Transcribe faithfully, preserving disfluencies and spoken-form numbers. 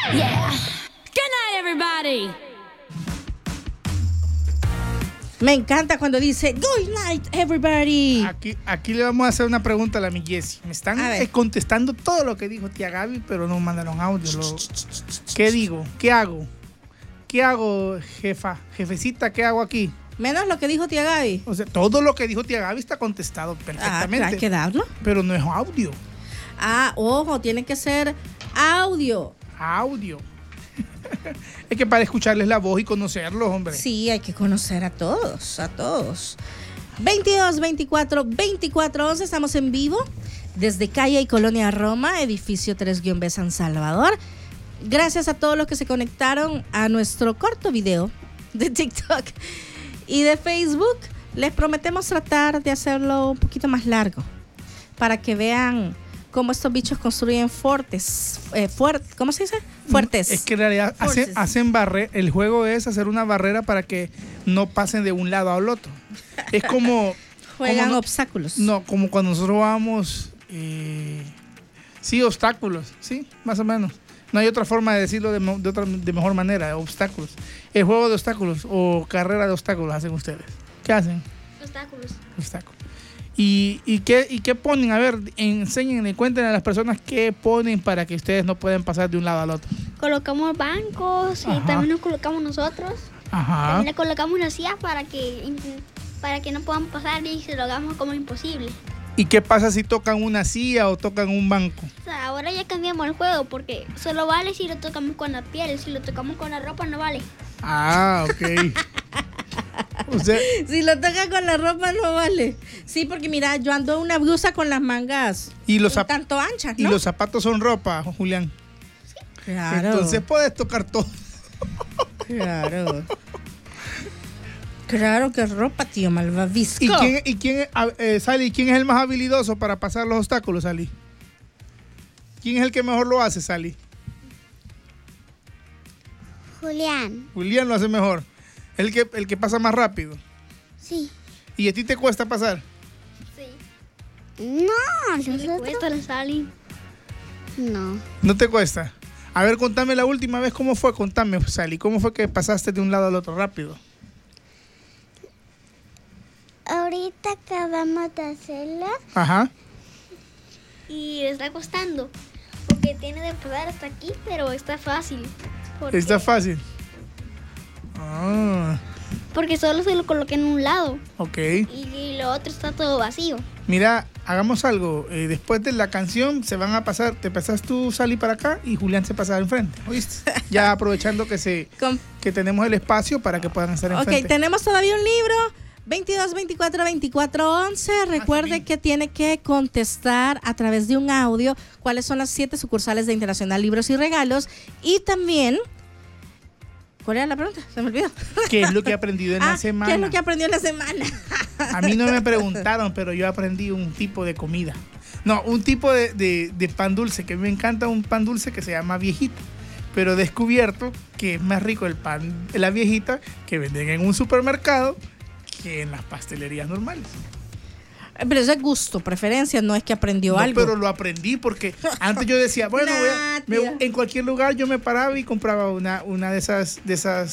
Yeah. Good night, everybody. Me encanta cuando dice good night, everybody. Aquí, aquí le vamos a hacer una pregunta a la mi Jessie. Me están eh, contestando todo lo que dijo tía Gaby, pero no mandaron audio. Lo... ¿Qué digo? ¿Qué hago? ¿Qué hago, jefa? Jefecita, ¿qué hago aquí? Menos lo que dijo tía Gaby. O sea, todo lo que dijo tía Gaby está contestado perfectamente. Ah, hay que darlo. Pero no es audio. Ah, ojo, tiene que ser audio. Audio. Es que para escucharles la voz y conocerlos, hombre. Sí, hay que conocer a todos, a todos. veintidós, veinticuatro, veinticuatro, once, estamos en vivo desde Calle y Colonia Roma, edificio tres B San Salvador. Gracias a todos los que se conectaron a nuestro corto video de TikTok y de Facebook. Les prometemos tratar de hacerlo un poquito más largo para que vean cómo estos bichos construyen fortes, eh, fuert, ¿cómo se dice? Fuertes. Es que en realidad hacen, hacen barrer, el juego es hacer una barrera para que no pasen de un lado al otro. Es como... Juegan como no, obstáculos. No, como cuando nosotros vamos... Eh, sí, obstáculos, sí, más o menos. No hay otra forma de decirlo de, de, otra, de mejor manera, obstáculos. El juego de obstáculos o carrera de obstáculos hacen ustedes. ¿Qué hacen? Obstáculos. Obstáculos. ¿Y, y, qué, ¿Y qué ponen? A ver, enséñenle, cuéntenle a las personas qué ponen para que ustedes no puedan pasar de un lado al otro. Colocamos bancos y Ajá. también nos colocamos nosotros. Ajá. También le colocamos una silla para que, para que no puedan pasar y se lo hagamos como imposible. ¿Y qué pasa si tocan una silla o tocan un banco? O sea, ahora ya cambiamos el juego porque solo vale si lo tocamos con la piel. Si lo tocamos con la ropa no vale. Ah, ok. O sea, si lo toca con la ropa no vale. Sí, porque mira, yo ando una blusa con las mangas y los un tanto anchas, ¿no? Y los zapatos son ropa, Julián. Sí. Claro. Entonces puedes tocar todo. Claro. Claro que es ropa, tío malvavisco. ¿Y quién, y quién eh, Sally, quién es el más habilidoso para pasar los obstáculos, Sally? ¿Quién es el que mejor lo hace, Sally? Julián. Julián lo hace mejor. ¿El que, el que pasa más rápido? Sí. ¿Y a ti te cuesta pasar? Sí. No, no le cuesta la Sally. No. ¿No te cuesta? A ver, contame la última vez cómo fue. Contame, Sally, ¿cómo fue que pasaste de un lado al otro rápido? Ahorita acabamos de hacerla. Ajá. Y le está costando. Porque tiene de pasar hasta aquí, pero está fácil. Porque... ¿Está fácil? Ah. Porque solo se lo coloqué en un lado. Ok. Y, y lo otro está todo vacío. Mira, hagamos algo. Eh, después de la canción se van a pasar, te pasas tú, Sally, para acá y Julián se pasa enfrente. ¿Oíste? Ya aprovechando que se Con... que tenemos el espacio para que puedan estar enfrente. Ok, tenemos todavía un libro. veintidós, veinticuatro, veinticuatro, once. Recuerde ah, que tiene que contestar a través de un audio cuáles son las siete sucursales de Internacional Libros y Regalos. Y también, ¿cuál era la pregunta? Se me olvidó. ¿Qué es lo que he aprendido en ah, la semana? ¿Qué es lo que aprendió en la semana? A mí no me preguntaron, pero yo aprendí un tipo de comida. No, un tipo de, de, de pan dulce, que me encanta un pan dulce que se llama viejita. Pero he descubierto que es más rico el pan de la viejita que venden en un supermercado que en las pastelerías normales. Pero eso es gusto, preferencia, no es que aprendió no, algo. Pero lo aprendí porque antes yo decía, bueno, nah, voy a, me, en cualquier lugar yo me paraba y compraba una, una de esas, de esas